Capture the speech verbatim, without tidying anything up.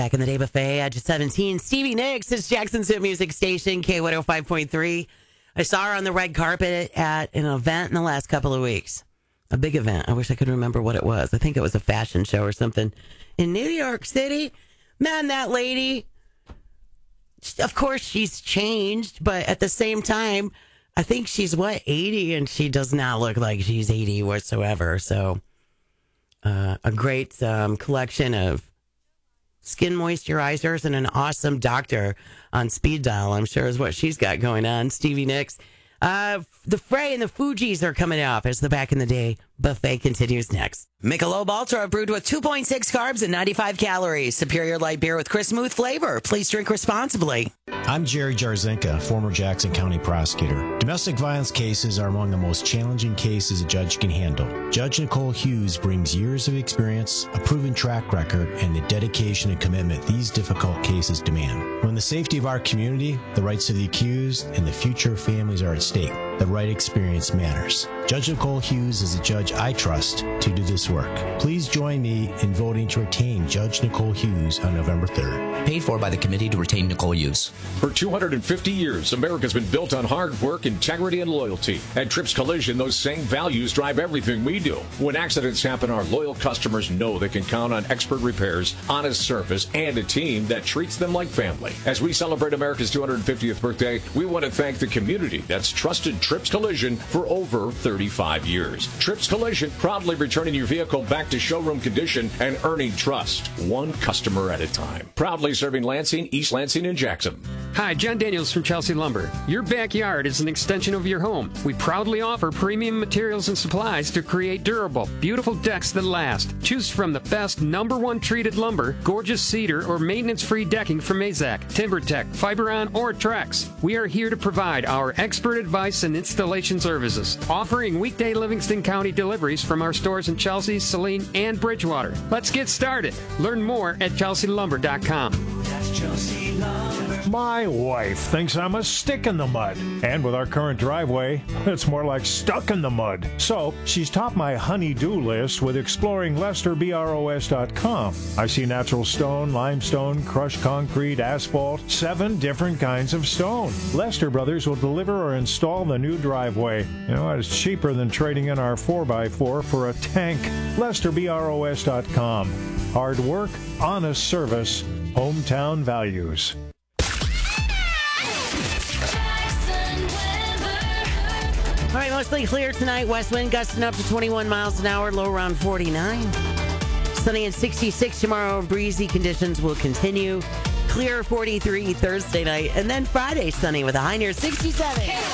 Back in the Day Buffet, Edge seventeen. Stevie Nicks is Jackson's hit music station, K one oh five point three. I saw her on the red carpet at an event in the last couple of weeks. A big event. I wish I could remember what it was. I think it was a fashion show or something in New York City. Man, that lady, of course she's changed, but at the same time, I think she's, what, eighty, and she does not look like she's eighty whatsoever. So, uh, a great um, collection of skin moisturizers and an awesome doctor on speed dial, I'm sure, is what she's got going on. Stevie Nicks. Uh, the Fray and the Fugees are coming up as the Back in the Day Buffet continues next. Michelob Ultra, brewed with two point six carbs and ninety-five calories. Superior light beer with crisp, smooth flavor. Please drink responsibly. I'm Jerry Jarzinka, former Jackson County prosecutor. Domestic violence cases are among the most challenging cases a judge can handle. Judge Nicole Hughes brings years of experience, a proven track record, and the dedication and commitment these difficult cases demand. When the safety of our community, the rights of the accused, and the future of families are at stake, the right experience matters. Judge Nicole Hughes is a judge I trust to do this work. Please join me in voting to retain Judge Nicole Hughes on November third. Paid for by the Committee to Retain Nicole Hughes. For two hundred fifty years, America's been built on hard work, integrity, and loyalty. At Trips Collision, those same values drive everything we do. When accidents happen, our loyal customers know they can count on expert repairs, honest service, and a team that treats them like family. As we celebrate America's two hundred fiftieth birthday, we want to thank the community that's trusted Trips Collision for over thirty-five years. Trips Collision, proudly returning your vehicle back to showroom condition and earning trust, one customer at a time. Proudly serving Lansing, East Lansing, and Jackson. Hi, John Daniels from Chelsea Lumber. Your backyard is an extension of your home. We proudly offer premium materials and supplies to create durable, beautiful decks that last. Choose from the best number one treated lumber, gorgeous cedar, or maintenance-free decking from Mazak, TimberTech, Fiberon, or Trex. We are here to provide our expert advice and installation services, offering weekday Livingston County deliveries from our stores in Chelsea, Saline, and Bridgewater. Let's get started. Learn more at chelsea lumber dot com. My wife thinks I'm a stick in the mud. And with our current driveway, it's more like stuck in the mud. So she's topped my honey-do list with exploring Lester Bros dot com. I see natural stone, limestone, crushed concrete, asphalt, seven different kinds of stone. Lester Brothers will deliver or install the new driveway. You know, it's cheaper than trading in our four by four for a tank. Lester Bros dot com. Hard work, honest service, hometown values. All right, mostly clear tonight. West wind gusting up to twenty-one miles an hour, low around forty-nine. Sunny and sixty-six tomorrow. Breezy conditions will continue. Clear forty-three Thursday night. And then Friday, sunny with a high near sixty-seven.